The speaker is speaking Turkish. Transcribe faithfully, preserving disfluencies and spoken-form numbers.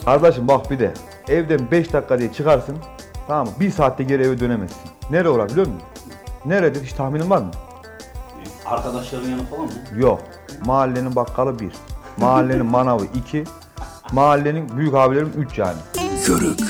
Kardeşim bak bir de evden beş dakika diye çıkarsın. Tamam mı? Bir saatte geri eve dönemezsin. Nereye olur biliyor musun? Nerededir hiç tahminin var mı? Arkadaşların yanı falan mı? Yok. Mahallenin bakkalı bir. Mahallenin manavı iki. Mahallenin büyük abilerim üç yani. Yörük.